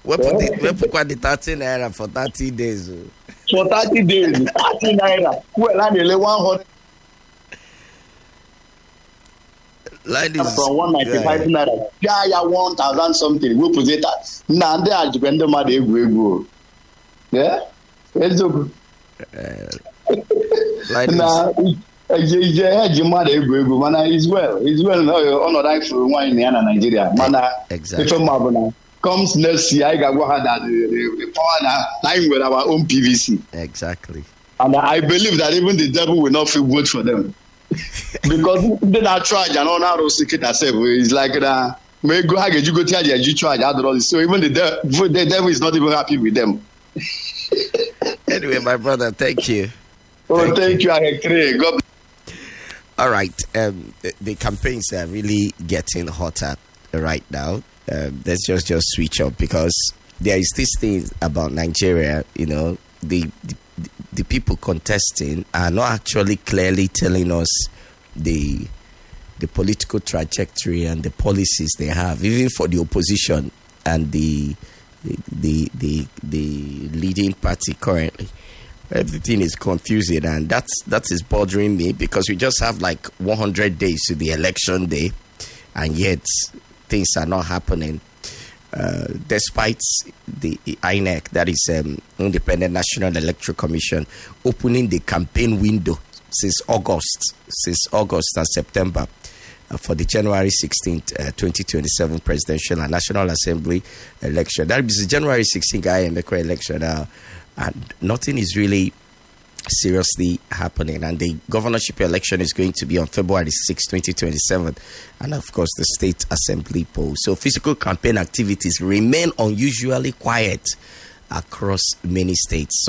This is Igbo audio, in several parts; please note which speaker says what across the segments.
Speaker 1: We put quite the 30 naira for 30 days.
Speaker 2: For 30 days, 30 naira. Well, I nearly 100.
Speaker 1: Like this,
Speaker 2: from 195 naira. Yeah, 1,000 something. We put it at. Now they are depending on the ego. Yeah, it's okay.
Speaker 1: Like
Speaker 2: now, it's well. No, on the for wine in Nigeria. Mana,
Speaker 1: exactly.
Speaker 2: Comes next year, I got the power line with our own PVC.
Speaker 1: Exactly.
Speaker 2: And I believe that even the devil will not feel good for them. Because they not try and all now secret herself. It's like that. May go ahead, you go tell you try. So even the devil is not even happy with them.
Speaker 1: Anyway, my brother, thank you.
Speaker 2: Thank you. I agree. God.
Speaker 1: All right. The campaigns are really getting hotter right now. Let's just switch up, because there is this thing about Nigeria. You know, the people contesting are not actually clearly telling us the political trajectory and the policies they have, even for the opposition and the leading party currently. Everything is confusing, and that is bothering me, because we just have like 100 days to the election day, and yet things are not happening. Despite the INEC, that is Independent National Electoral Commission, opening the campaign window since August and September for the January 16th, 2027 presidential and National Assembly election. That is the January 16th INEC election now, and nothing is really seriously happening. And the governorship election is going to be on February 6, 2027, and of course the state assembly polls. So physical campaign activities remain unusually quiet across many states.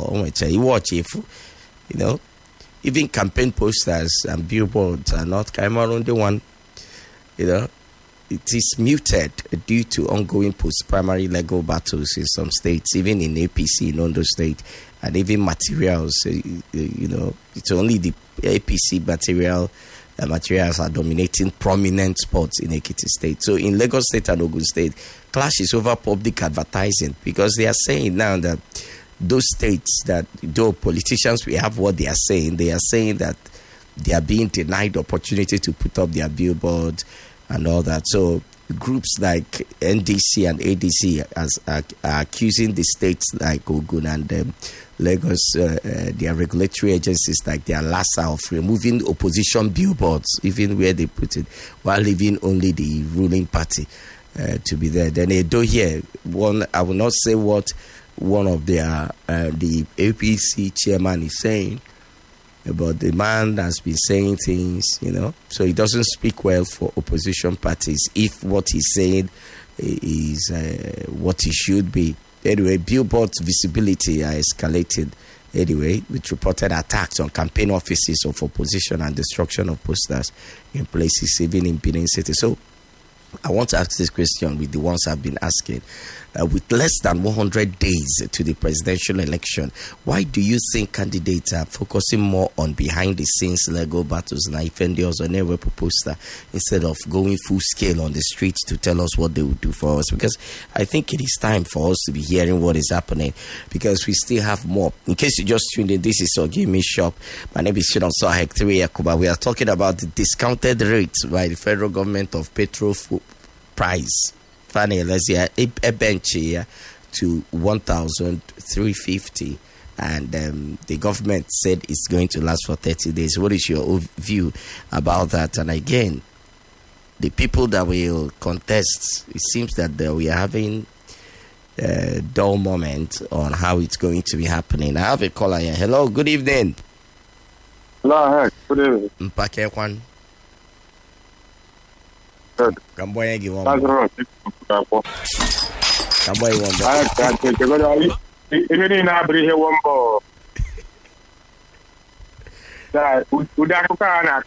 Speaker 1: You know, even campaign posters and billboards are not around the one. You know, it is muted due to ongoing post-primary legal battles in some states, even in APC in Ondo State. And even materials, you know, it's only the APC materials are dominating prominent spots in Ekiti State. So in Lagos State and Ogun State, clash is over public advertising, because they are saying now that those states that, though politicians we have what they are saying that they are being denied the opportunity to put up their billboards and all that. So groups like NDC and ADC are accusing the states like Ogun and Lagos, their regulatory agencies like their LASA, of removing opposition billboards, even where they put it, while leaving only the ruling party to be there. Then they do hear one. I will not say what one of their the APC chairman is saying, but the man has been saying things, you know, so he doesn't speak well for opposition parties if what he's saying is what he should be. Anyway, billboard visibility are escalated. Anyway, with reported attacks on campaign offices of opposition and destruction of posters in places, even in Benin City. So I want to ask this question with the ones I've been asking. With less than 100 days to the presidential election, why do you think candidates are focusing more on behind-the-scenes legal battles and offenders on every poster instead of going full scale on the streets to tell us what they will do for us? Because I think it is time for us to be hearing what is happening, because we still have more. In case you just tuned in, this is Ogimi Shop. My name is Shidon Hector Yakuba. We are talking about the discounted rates by the federal government of petrol price. Funny, let's see, a bench here to 1,350, and the government said it's going to last for 30 days. What is your view about that? And again, the people that will contest, it seems that we are having a dull moment on how it's going to be happening. I have a caller here. Hello, good evening.
Speaker 3: Hello, good evening.
Speaker 1: Mpake Kwan.
Speaker 3: Good.
Speaker 1: Kamboya Giwon. Kamboya Giwon.
Speaker 3: Even in Abri, one more. Udakukana,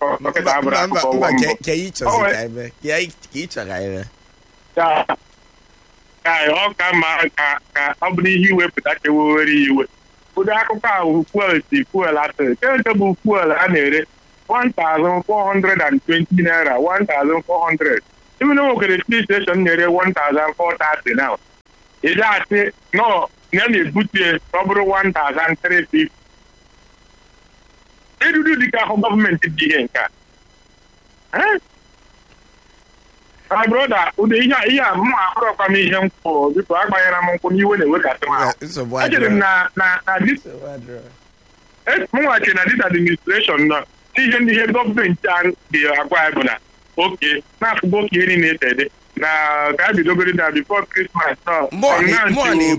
Speaker 3: naira, 1,400. Even though the police station near 1,430 now. Is that no? Nearly booty over 1,350. They do the government in the Inca. Huh? My brother, yeah, more commission for the Pagayam when you will look at them.
Speaker 1: It's a
Speaker 3: It's more like this administration. Even the government and the acquired. Okay, now for both hearing it. Now, that be doing that before Christmas. More than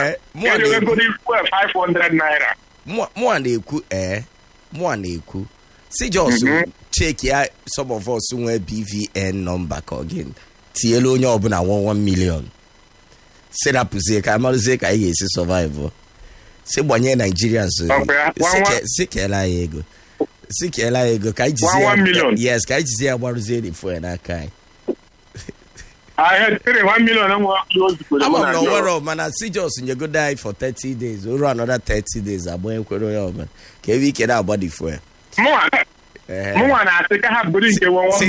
Speaker 3: 500 naira.
Speaker 1: More than eku. See, just check here. Some of us who have BVN number again. Tielo nyobuna 1 million. Set up Zeka. I'm not Zeka. Is a survivor. Say one year Nigerians. Sikela ego. Sikela ego. Kaiji
Speaker 3: 1 million.
Speaker 1: Yes, Kaiji say about Zedi for an akai.
Speaker 3: I had 1 million. I'm
Speaker 1: not aware man. I see just you go die for 30 days. Or another 30 days. I'm going to go man. Can we get our body for?
Speaker 3: More. I think I have good in the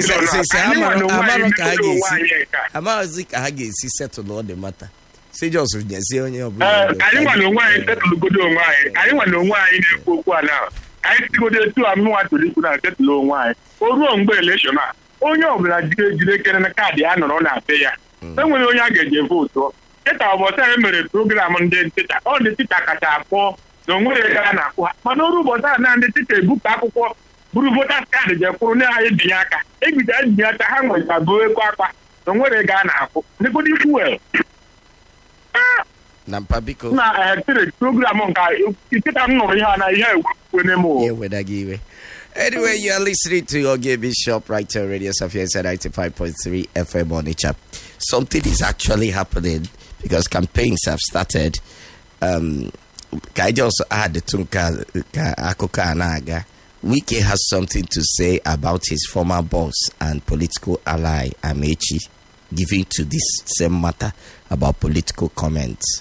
Speaker 3: 1
Speaker 1: million. Settle all the matter. Say just with say on your
Speaker 3: I don't know why I settle good on why. I don't know why in the now. I go there too. I'm not to live with that low why. Or wrong by election. Oh, you're like you can a card. I don't know that. Then when you get your vote, get our program on the all the Tita for no more than a Mano was and the ticket book up for Buruvota card, the Corona Biaka. Every day, you have to hang with a boy, don't worry, Ghana. Nobody well.
Speaker 1: Nampabiko.
Speaker 3: Now, I had a program on
Speaker 1: Anyway, you're listening to your game Bishop right here, Radio Sapienza 95.3 FM on HF. Something is actually happening because campaigns have started. I just add the Tunka Akoka Anaga. Wike has something to say about his former boss and political ally Amechi, giving to this same matter about political comments.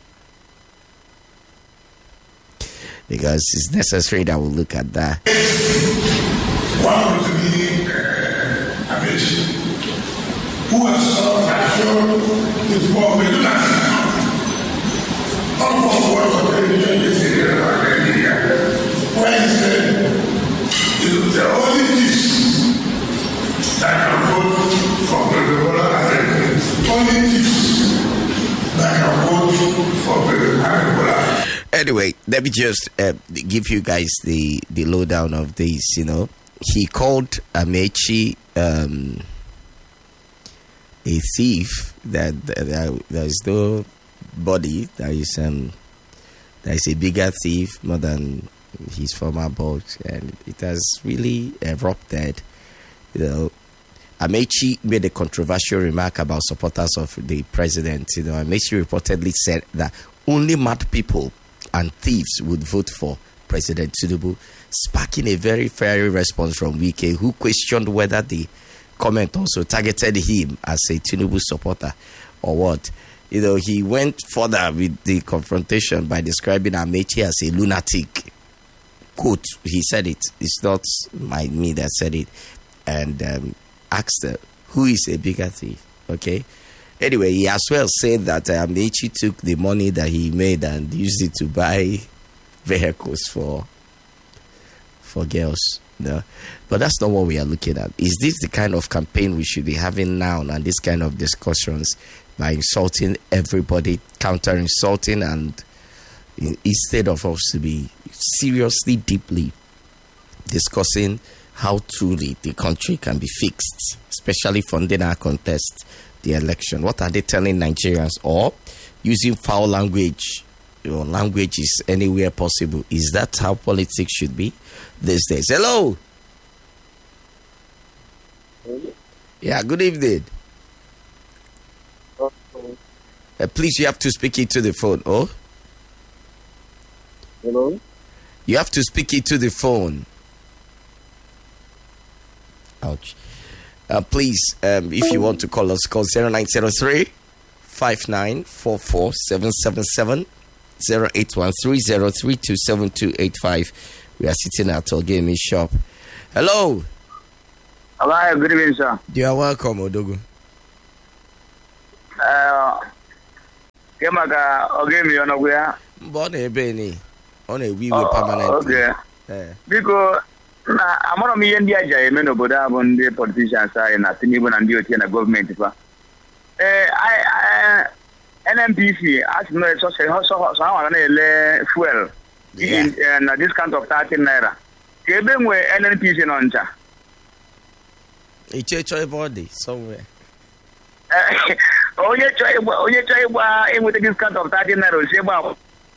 Speaker 1: Because it's necessary that we look at that.
Speaker 4: One to be Amechi, who has suffered his more vigilance. Almost what was the yesterday about Nigeria, where he said, the only things that can vote for President Africa, only things that can vote for President Africa.
Speaker 1: Anyway, let me just give you guys the lowdown of this. You know, he called Amechi a thief. That there is no body that is a bigger thief more than his former boss, and it has really erupted. You know, Amechi made a controversial remark about supporters of the president. You know, Amechi reportedly said that only mad people and thieves would vote for President Tinubu, sparking a very fiery response from Wike, who questioned whether the comment also targeted him as a Tinubu supporter or what. You know, he went further with the confrontation by describing Amechi as a lunatic. Quote, he said it. It's not me that said it. And asked her, who is a bigger thief? Okay. Anyway, he as well said that Amechi took the money that he made and used it to buy vehicles for girls. No? But that's not what we are looking at. Is this the kind of campaign we should be having now and this kind of discussions by insulting everybody, counter-insulting, and instead of us to be seriously, deeply discussing how truly the country can be fixed, especially funding our contest, the election? What are they telling Nigerians? Or using foul language or languages anywhere possible? Is that how politics should be these days? Hello. Yeah, good evening. Please, you have to speak into the phone. Oh,
Speaker 3: hello.
Speaker 1: You have to speak into the phone. Ouch. Please, if you want to call us, call 0903 5944 777 081303272285. We are sitting at our gaming shop. Hello.
Speaker 3: Hello, good evening, sir.
Speaker 1: You are welcome, Odogo.
Speaker 3: Kemaka ogemi onogwe.
Speaker 1: Mbọ na-ebe ni. Ọ na-ewe iwe permanent.
Speaker 3: Okay. Biko na amara m ihe ndị aja eme n'obodo a bụ ndị politicians anyị na Tinubu na ndị otie na gọọmenti fa. NNPC asị na so ha na-ele fuel na discount of 30 naira. Ka ebe nwe NNPC nọ ncha.
Speaker 1: Ichecho ebe ọ dị somewhere.
Speaker 3: Onye chọọ ịgba enweta discount of 30 naira osi ịgba.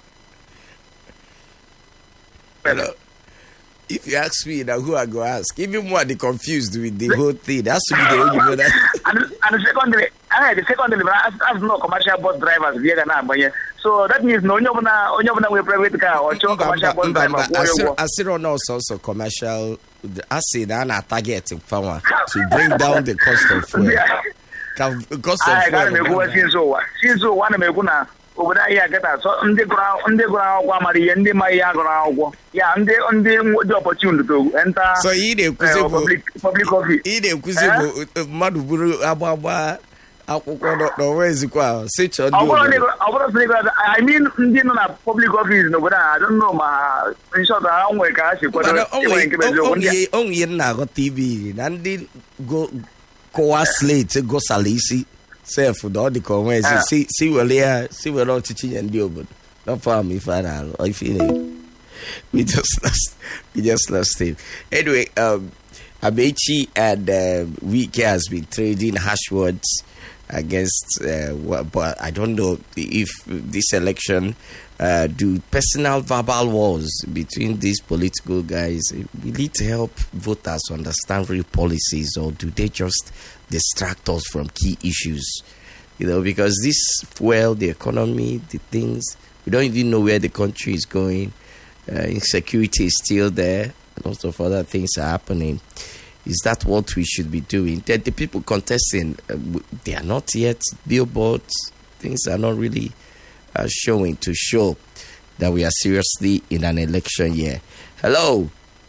Speaker 1: If you ask me now, who I go ask? Even more they confused with the whole thing. That's to be the only one.
Speaker 3: And secondly, as no commercial bus drivers here now, so that means no one with private car or commercial bus driver.
Speaker 1: I still don't know also commercial. I say that I'm targeting farmer to bring down the cost of fuel. Cost of
Speaker 3: fuel. One obodo anyị agata so ndị gụrụ akwụkwọ amara ihe ndị ma ihe agụrụ akwụkwọ ya ndị dị opportunity to enter
Speaker 1: so ị na-ekwuzi
Speaker 3: public office
Speaker 1: ị na-ekwuzi bụ mmadụ buru agba akwụkwọ n'ọwezikwa si chọọ ndị
Speaker 3: obodo I mean ndị nọ na public office n'obodo a I don't know ma nshọt ha nwere ka ha si kwado
Speaker 1: onwe ihe na-aghọta ibe na ndị kọwa slate gosala isi self the the comments see where all teaching and the obodo not for me final or if you know we just lost him anyway. Amechi and Wike has been trading harsh words against but I don't know if this election do personal verbal wars between these political guys will it help voters understand real policies, or do they just distract us from key issues? Because this fuel, the economy, the things, we don't even know where the country is going. Insecurity is still there. Lots of other things are happening. Is that what we should be doing? The people contesting, they are not yet billboards. Things are not really showing to show that we are seriously in an election year. Hello?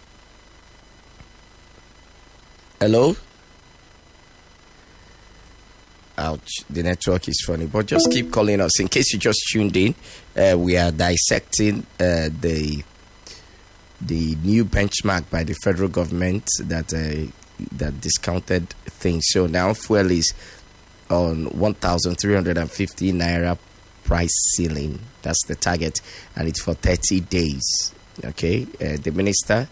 Speaker 1: Ouch, the network is funny, but just keep calling us. In case you just tuned in, we are dissecting the new benchmark by the federal government that discounted things. So now fuel is on 1,350 naira price ceiling. That's the target, and it's for 30 days. Okay, the minister,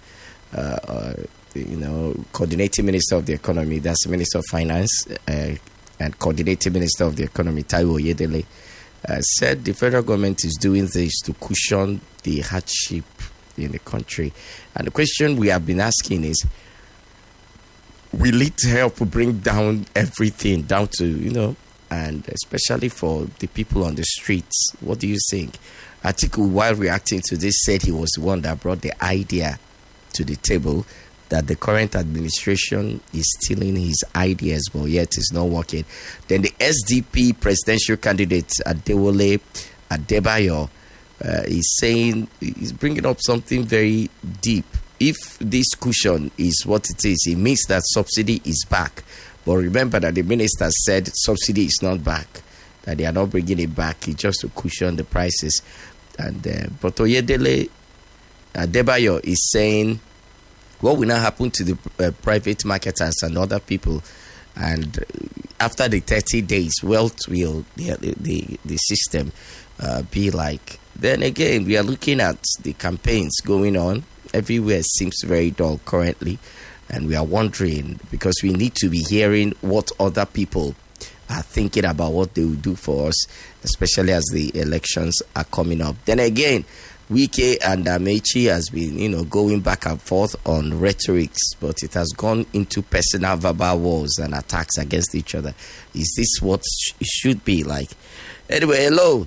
Speaker 1: coordinating minister of the economy, that's the minister of finance, and coordinating minister of the economy, Taiwo Oyedele, said the federal government is doing this to cushion the hardship in the country. And the question we have been asking is, will it help bring down everything down to, and especially for the people on the streets? What do you think? Atiku, while reacting to this, said he was the one that brought the idea to the table, that the current administration is stealing his ideas, but yet it's not working. Then the SDP presidential candidate, Adewale Adebayo, is saying, he's bringing up something very deep. If this cushion is what it is, it means that subsidy is back. But remember that the minister said subsidy is not back, that they are not bringing it back. It's just to cushion the prices. And but Oyedele Adebayo is saying, what will now happen to the private marketers and other people? And after the 30 days, what will the system be like? Then again, we are looking at the campaigns going on. Everywhere seems very dull currently. And we are wondering, because we need to be hearing what other people are thinking about what they will do for us, especially as the elections are coming up. Then again, Wike and Amechi has been, going back and forth on rhetorics, but it has gone into personal verbal wars and attacks against each other. Is this what it should be like? Anyway, hello?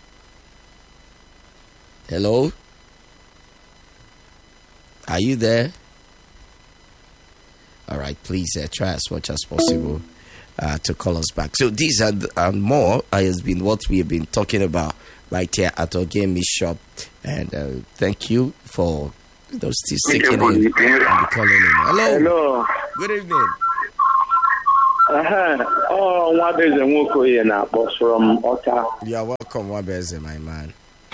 Speaker 1: Hello? Are you there? All right, please try as much as possible to call us back. So these are more has been what we have been talking about right here at Ogemi Shop. And thank you for those still sticking in and calling in. Hello. Good evening.
Speaker 5: Oh, what is a Moko here now, boss from Otta?
Speaker 1: You are welcome. welcome, Wabeze, my man.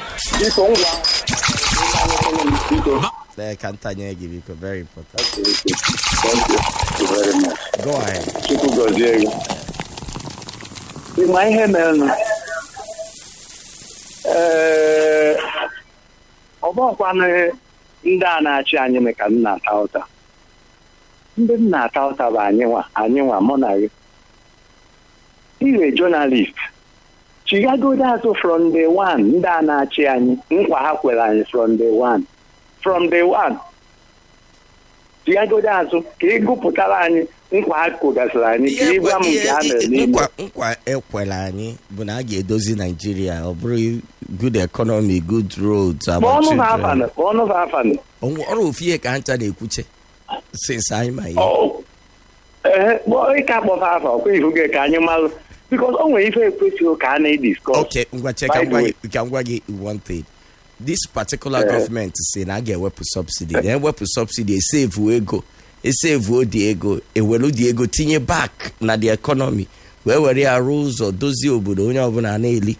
Speaker 1: Very important.
Speaker 5: Okay. Thank you very much.
Speaker 1: Go ahead.
Speaker 5: In my hand, ọbọkwanụ ndị a na-achị anyị meka nna ata ụta. Ndị nna ata ụta bụ anyị nwa mụ na gị. Ire journalist. Chigagodo azụ from day one ndị a na-achị anyị nkwa ha kwere anyị from day one. From day one. Chigagodo azụ ka ị gụpụtara anyị nkwa ha kụgasịrị anyị ka ị gwa m nke a mere
Speaker 1: nkwa ekwere anyị bụ na a ga-edozi Nigeria ọ bụrụ good economy, good roads.
Speaker 5: Ọnụ ha afanụ.
Speaker 1: Ọrụ ofu ihe ka ha ncha na-ekwuche since anyị ma ihe.
Speaker 5: Ịka kpọfa afa ọkwa ihu gị ka anyị malụ because o nwere ife ekwesịghị ka a na-ediscuss.
Speaker 1: Okay, ngwa check ka ngwa gị one thing. This particular government say na ga-ewepụ subsidy. Na-ewepụ subsidy esevu ego. Esevu dị ego, ewelu dị ego tinye back na the economy. Wee were ya ruo ụzọ dozie obodo onye ọbụla na-eli.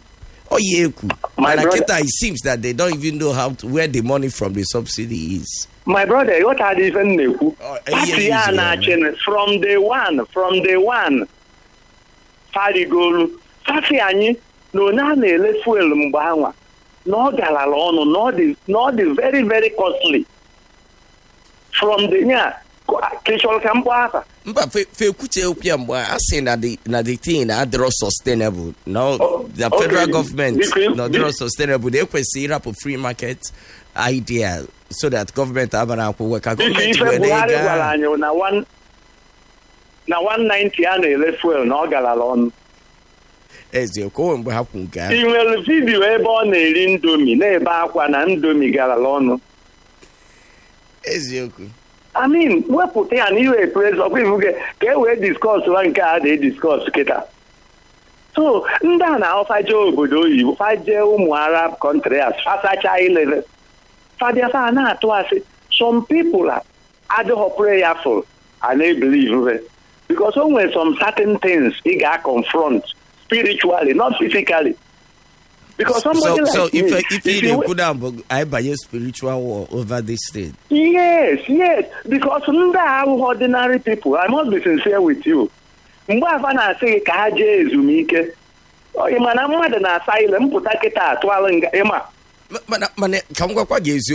Speaker 1: It seems that they don't even know where the money from the subsidy is.
Speaker 5: My brother, what are they even know? From day one. Fadigolu, Fafi anyị no na na-ele fuel mgbe anwa. No galala ọnụ, no the very very costly. From the year, Kishol Kampuafa.
Speaker 1: But Fekuche Opia, I say that the thing are sustainable. No, the federal government not sustainable. They can see up a free market idea so that government have an work.
Speaker 5: Na 190 ana ele fuel na ọ galala ọnụ.
Speaker 1: Eziokwu mgbe ha kwụ ga.
Speaker 5: I nwere video ebe ọ na-eri Indomie na-ebe akwa na Indomie galala ọnụ.
Speaker 1: Eziokwu.
Speaker 5: I mean, wepụta ya n'iwe praise ọkwa ifuge ka e wee discuss wa nke a na-ediscuss kịta. So, ndị a na-afaje obodo oyibo, faje ụmụ Arab countries, fasacha ilele. Fadiafa na-atụ asị, some people adịghị prayerful and they believe it. Because only some certain things he got confront spiritually, not physically. Because somebody
Speaker 1: if you put down, I buy a spiritual war over this state.
Speaker 5: Yes. Because ordinary people, I must be sincere with you. Mgbe na say ka ha jee ezumike. Ịma mmadụ na asylum pụta kịta atụala nga ịma.
Speaker 1: Mana ka m gwakwa gị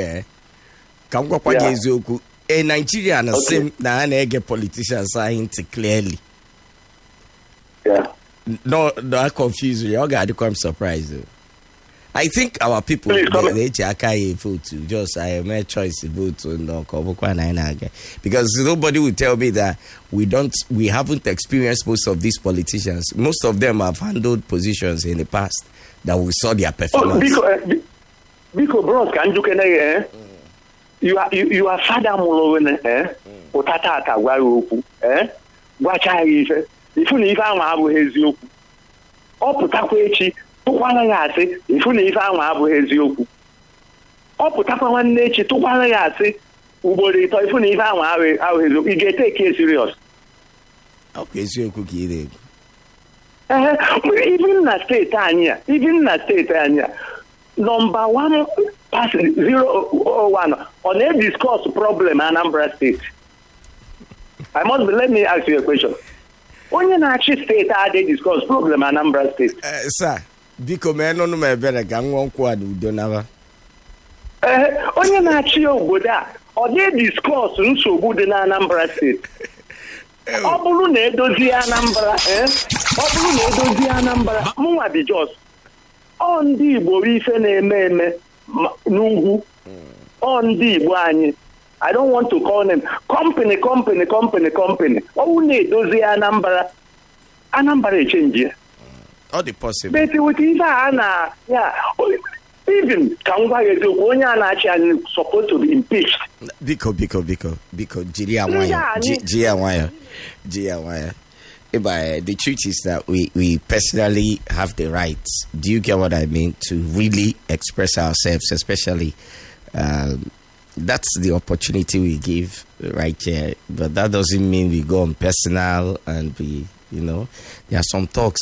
Speaker 1: eziokwu. A Nigerian same na na-ege politicians saying clearly.
Speaker 5: Yeah.
Speaker 1: No, I confuse you. I'm surprised. I think our people they vote to just I made choice to vote to no because nobody will tell me that we haven't experienced most of these politicians. Most of them have handled positions in the past that we saw their performance.
Speaker 5: Because bros can you You are father mulowene utata atagwa okwu gwacha ife ifu na ife ahụ abụghị eziokwu ọ pụtakwa echi tụkwara ya asị ifu na ife ahụ abụghị eziokwu ọ pụtakwa nwanne echi tụkwara ya asị ugboro ịtọ ifu na ife ahụ abụghị eziokwu ị ga-etake it serious
Speaker 1: ọ bụ eziokwu ka ị
Speaker 5: na-ekwu even na steeti anyị number one pass 001 on a discuss problem Anambra State. Let me ask you a question. Onye na-achị steeti adị discuss problem Anambra State.
Speaker 1: Sir, biko meno no mebere ga nwa nkwu a udo naba.
Speaker 5: Onye na-achị obodo a ọ dị discuss nsogbu dị na Anambra State. Ọ bụrụ na edozi Anambra, mụnwa dị just ọ ndị Igbo ife na-eme n'ugwu ọ ndị Igbo anyị I don't want to call them company ọ bụ na-edozi Anambra echenji
Speaker 1: all the possible
Speaker 5: but with ife a na even ka ngwa eziokwu onye a na-achị anyị supposed to be impeached
Speaker 1: biko jiri anwaya the truth is that we personally have the right, do you get what I mean, to really express ourselves, especially that's the opportunity we give right here, but that doesn't mean we go on personal and we there are some talks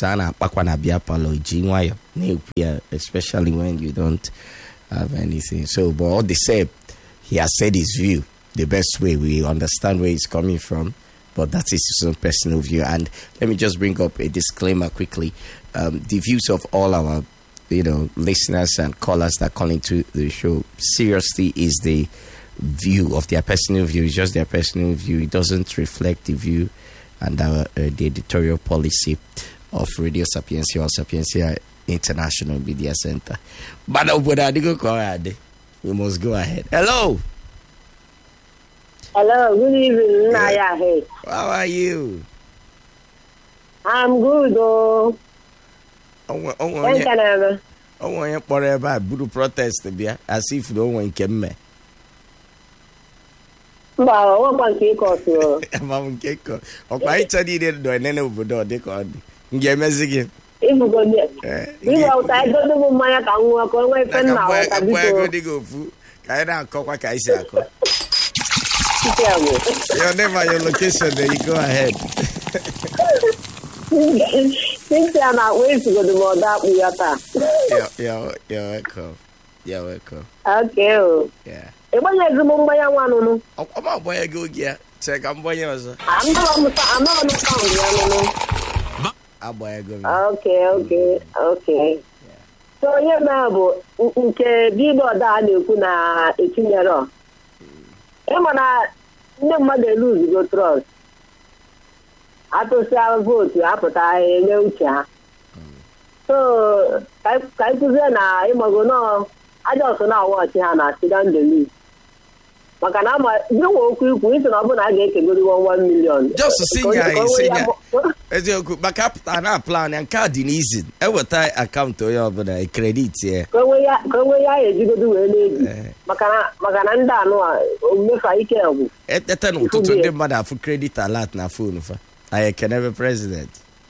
Speaker 1: especially when you don't have anything. So, but all the same, he has said his view the best way. We understand where he's coming from, but that is his own personal view. And let me just bring up a disclaimer quickly. The views of all our listeners and callers that call into the show seriously is the view of their personal view. It's just their personal view. It doesn't reflect the view and the editorial policy of Radio Sapiencia or Sapiencia International Media Center. But we must go ahead. Hello.
Speaker 6: Hello, good evening.
Speaker 1: Yeah. How are you?
Speaker 6: I'm good, oh.
Speaker 1: Protest as if no one can me.
Speaker 6: Well, one cake or so.
Speaker 1: I'm cake. Or quite studied do an over they called. Get message.
Speaker 6: If you go there, we outside don't know my account work on my friend now.
Speaker 1: I'm going to go food. I don't call what I say. Your name and your location, there you go ahead.
Speaker 6: Since I'm not waiting to go to more that we are.
Speaker 1: You're welcome. You're welcome.
Speaker 6: Okay.
Speaker 1: Yeah.
Speaker 6: If I have the Mumbai one,
Speaker 1: oh, come on, boy, go get. Check, I'm boy.
Speaker 6: I'm not on the sound.
Speaker 1: I'm boy, go.
Speaker 6: Okay. So, yeah, now, okay, Bibo Dani Kuna, it's in your own. Emana, no mother lose your trust. I to sell vote, you appetite, no cha. So, I present, I'm going to I just know what Hannah sit down the lead. Makanama, you walk with an open, I get a good 1 million.
Speaker 1: Just to sing, as you could back up and plan and card in easy. I will tie account to your credit here.
Speaker 6: Go away, you go do anything. Makananda, no, if I care.
Speaker 1: At the time, to the mother for credit a lot na phone. I can have a president.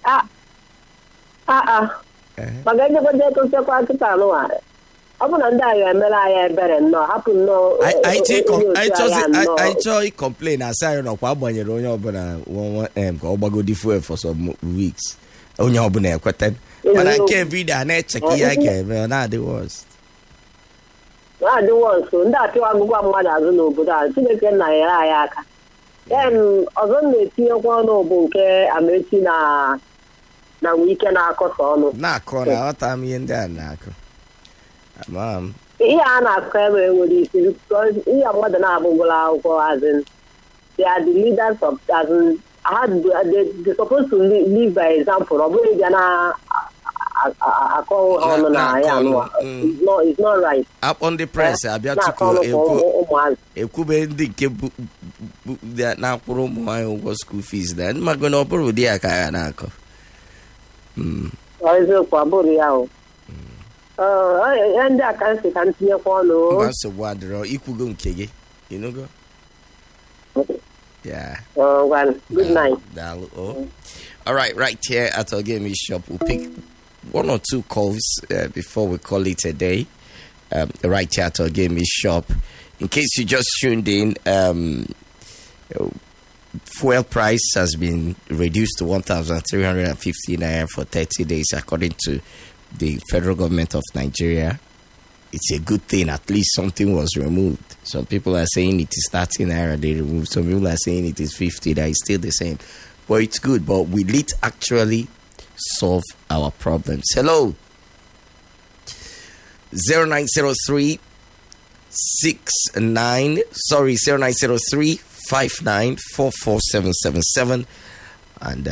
Speaker 1: But
Speaker 6: I never get to say quite a time. I
Speaker 1: complain as I know when you're go differ for some weeks. On your bonnet, but I can't read an check. I can not the worst.
Speaker 6: I don't want to. That's why I'm going to know, but I think I then, although they see one over, I'm making now we can cost on. Not corner, what I'm in there, Nako. Mom. Yeah, not clever with this because you are more than as in they are the leaders of as in they're supposed to live by example. It's not right.
Speaker 1: Up on the press, I'll be able to now for my school fees then. Maganopo with the Akayanako.
Speaker 6: I is a and I can't continue follow.
Speaker 1: Once a water, equal go keggy, go. Yeah.
Speaker 6: Oh, well, good night.
Speaker 1: All right here at our game shop, we'll pick 1 or 2 calls before we call it a day. Right here at our game shop. In case you just tuned in, fuel price has been reduced to 1,350 naira for 30 days, according to the federal government of Nigeria. It's a good thing. At least something was removed. Some people are saying it is 30 naira they removed. Some people are saying it is 50. That is still the same. But it's good. But will it actually solve our problems? Hello. 0903 59447777 and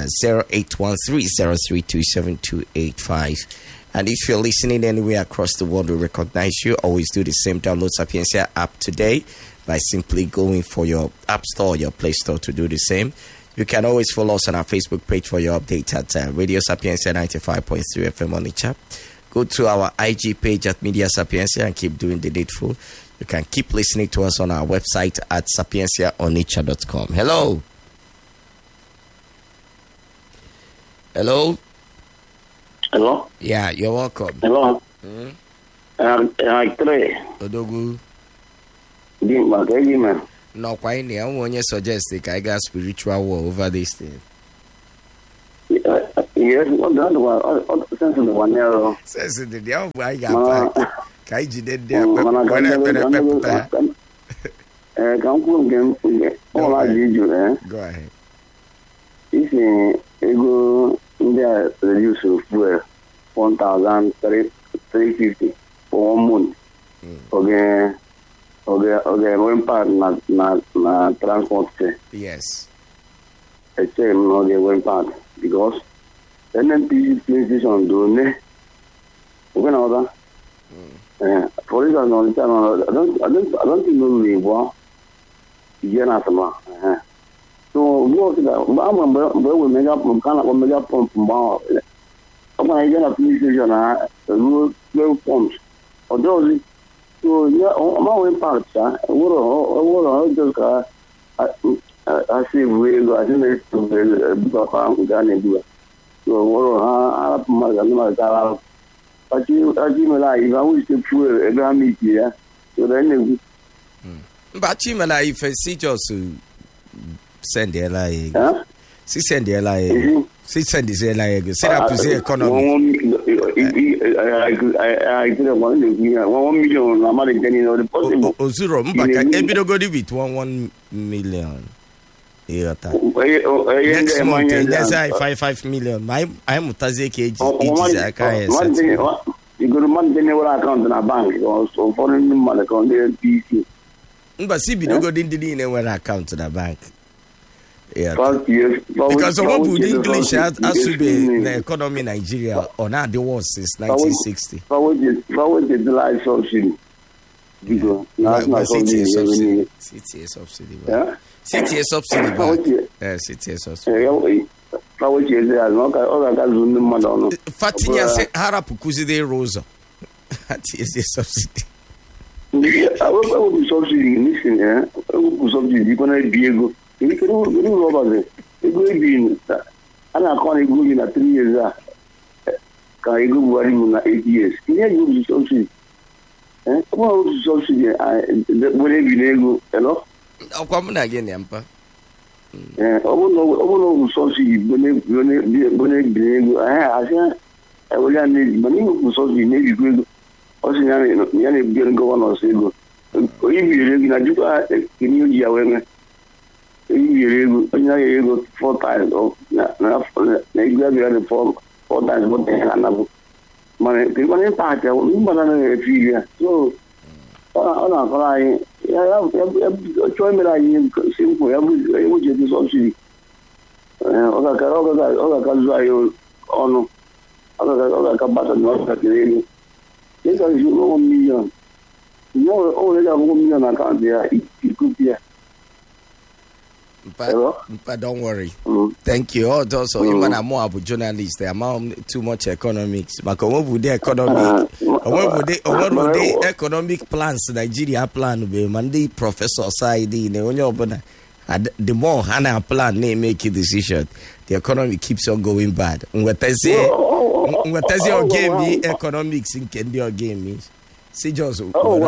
Speaker 1: 081303272885. And if you're listening anywhere across the world, we recognize you. Always do the same. Download Sapiencia app today by simply going for your App Store or your Play Store to do the same. You can always follow us on our Facebook page for your update at Radio Sapiencia 95.3 FM on Onitsha. Go to our IG page at Media Sapiencia and keep doing the needful. You can keep listening to us on our website at sapienciaonitsha.com. Hello. Hello.
Speaker 7: Hello?
Speaker 1: Yeah, you're welcome.
Speaker 7: Hello?
Speaker 1: Odogu. No, quite near. I want you suggest I got spiritual war over this thing.
Speaker 7: Yes, that was sense in the 1 year.
Speaker 1: Says the deal I got Kaiji did there when I
Speaker 7: come again. All I did you,
Speaker 1: Go ahead.
Speaker 7: If you go there, reduce of fuel 1,350 for 1 month. Okay, one part na transport.
Speaker 1: Yes.
Speaker 7: I say no, they one part because NNPC police station do ne. Okay, now that. For instance, on the channel, I don't think we want. Yeah, so go to that. I'm we make up kind of mega pump. I'm going to get a police station. Low pumps. Although, so yeah, I'm going part. What just I see we go. I think it's to be Ghana do. So what I if I wish to fuel a Grammy here, so then.
Speaker 1: But Chimala, if I see just to send the LIA, she send the LIA, she send this LIA, set up to the economy. I didn't want to give 1 million. I'm not getting the possible. Oh, zero, but I can't be go with 1 million. Next month, that's 5 million. I'm Mutazeke.
Speaker 7: You go to money account in a bank or so foreign money account there PC.
Speaker 1: But see, we don't go into the account to the bank. Yeah.
Speaker 7: Because
Speaker 1: what would English has to be the economy in Nigeria or not the worst since 1960.
Speaker 7: Forward the life subsidy.
Speaker 1: CTA subsidy. CTA subsidy. CTA subsidy. Fatinya se harapu kuzide rosa. CTA subsidy.
Speaker 7: I will be subsidy. Listen, I will be subsidy. You can Diego. You can do over there. You go in. And I can't go in 3 years. Can I go working 8 years? Can you be subsidy? What is subsidy? Whatever you go, hello?
Speaker 1: I'll come again, Yampa.
Speaker 7: I will subsidy. When I will need money to subsidy. Maybe good. Also, you go on or say go. If you're going to do it, can you do it? If you go 4 times or you 4 times what they have. Money, people in part, I will not feel so. I join me like simple. I would get this subsidy. This is 1 million. You only have 1 million account there. It could be.
Speaker 1: But don't worry. Thank you. Also, even I'm more of a journalist. I'm too much economics. But what would the economic? What would the economic plans Nigeria plan be? Monday, Professor Saidi, the more Hannah plan, they make a decision. The economy keeps on going bad. What I say your game be economics in Kendio game is. See, just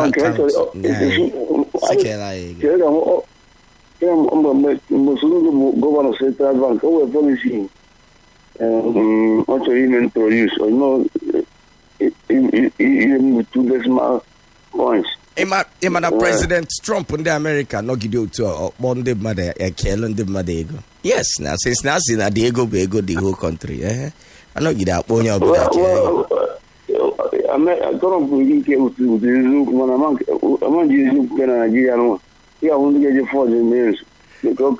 Speaker 7: Governor Central Bank, over policy, also even produce, or no, even with 2 decimal points.
Speaker 1: President Trump in the America, no give to Monday mother, a Kellen de Madego. Yes, now since now, Diego Bego, the whole country. I know you that one.
Speaker 7: I'm going to give to the look when I'm using Nigeria. Yeah, I want to get your 40 minutes. Because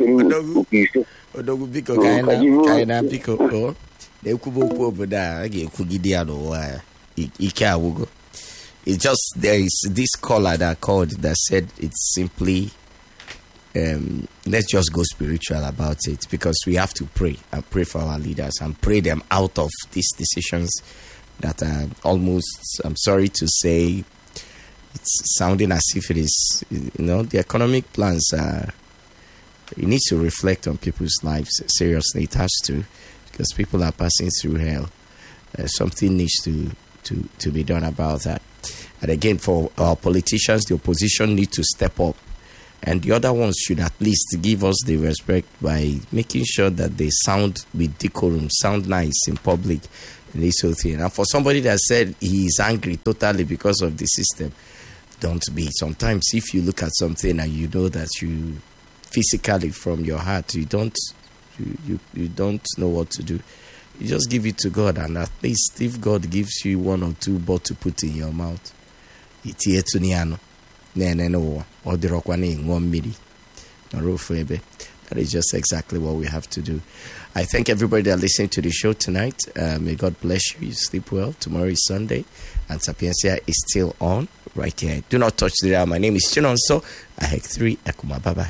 Speaker 1: it's just there is this caller that called that said it's simply let's just go spiritual about it, because we have to pray and pray for our leaders and pray them out of these decisions that are almost, I'm sorry to say, it's sounding as if it is, the economic plans are, it needs to reflect on people's lives. Seriously, it has to, because people are passing through hell. Something needs to be done about that. And again, for our politicians, the opposition need to step up And the other ones should at least give us the respect by making sure that they sound with decorum, sound nice in public, and this whole thing. And for somebody that said he is angry totally because of the system, don't be. Sometimes if you look at something and you know that you physically from your heart, you don't know what to do, you just give it to God. And at least if God gives you 1 or 2 bottles to put in your mouth, that is just exactly what we have to do. I thank everybody that listened to the show tonight. May God bless you. You sleep well. Tomorrow is Sunday, and Sapientia is still on right here. Do not touch the dial. My name is Chinonso. I have 3 Ekuma. Bye-bye.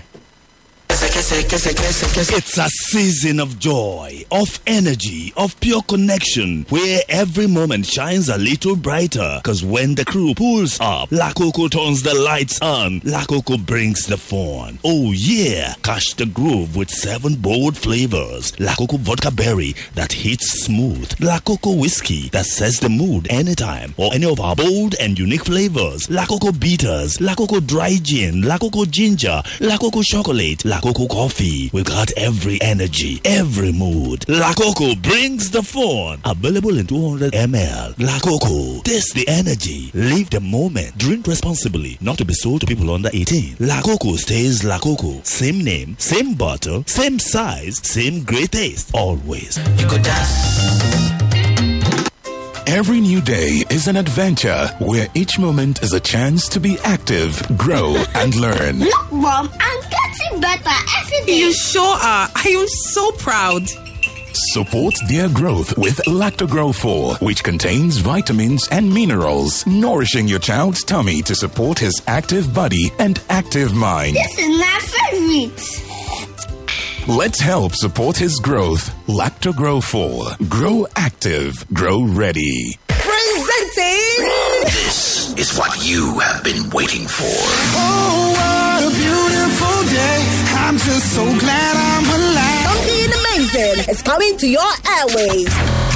Speaker 8: It's a season of joy, of energy, of pure connection, where every moment shines a little brighter. Because when the crew pulls up, La Coco turns the lights on. La Coco brings the fun. Oh yeah, catch the groove with 7 bold flavors. La Coco vodka berry that hits smooth. La Coco whiskey that sets the mood anytime. Or any of our bold and unique flavors. La Coco bitters, La Coco dry gin, La Coco ginger, La Coco chocolate, La Coco coffee. We've got every energy, every mood. La Coco brings the fun. Available in 200 ml. La Coco, taste the energy. Live the moment. Drink responsibly. Not to be sold to people under 18. La Coco stays La Coco. Same name, same bottle, same size, same great taste. Always. You could dance.
Speaker 9: Every new day is an adventure where each moment is a chance to be active, grow, and learn.
Speaker 10: Look, Mom, I'm getting better every day.
Speaker 11: You sure are. I am so proud.
Speaker 9: Support their growth with Lactogrow 4, which contains vitamins and minerals, nourishing your child's tummy to support his active body and active mind.
Speaker 10: This is my favorite.
Speaker 9: Let's help support his growth. Lactogrow 4. Grow active. Grow ready.
Speaker 11: Presenting!
Speaker 12: This is what you have been waiting for.
Speaker 13: Oh, what a beautiful day. I'm just so glad I'm alive.
Speaker 11: Something amazing is coming to your airwaves.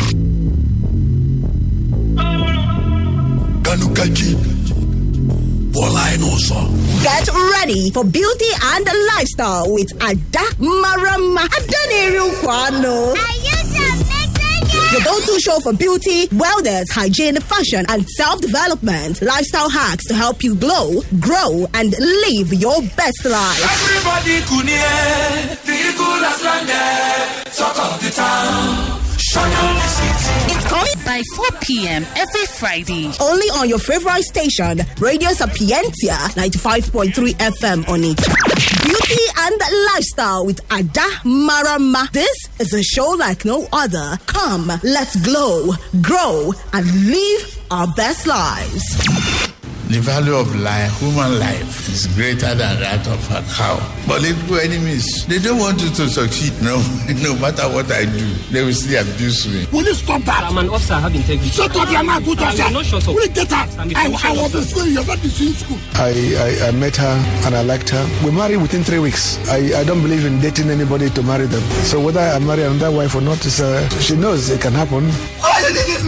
Speaker 11: Get ready for beauty and lifestyle with Ada Marama. Your go-to show for beauty, wellness, hygiene, fashion, and self-development. Lifestyle hacks to help you glow, grow, and live your best life.
Speaker 13: Everybody could hear the eagle has landed. Talk of the town.
Speaker 11: It's coming
Speaker 14: by 4 p.m. every Friday.
Speaker 11: Only on your favorite station, Radio Sapientia 95.3 FM on it. Beauty and lifestyle with Ada Marama. This is a show like no other. Come, let's glow, grow, and live our best lives.
Speaker 4: The value of life, human life, is greater than that of a cow. Political enemies, they don't want you to succeed. No matter what I do, they will still abuse me.
Speaker 15: Will you stop that?
Speaker 16: I'm an officer, I have integrity.
Speaker 15: Shut up, you're not good officer.
Speaker 16: Not shut up.
Speaker 15: Will you get out? I was in school, you're not in school.
Speaker 17: I met her and I liked her. We married within 3 weeks. I don't believe in dating anybody to marry them. So whether I marry another wife or not, she knows it can happen.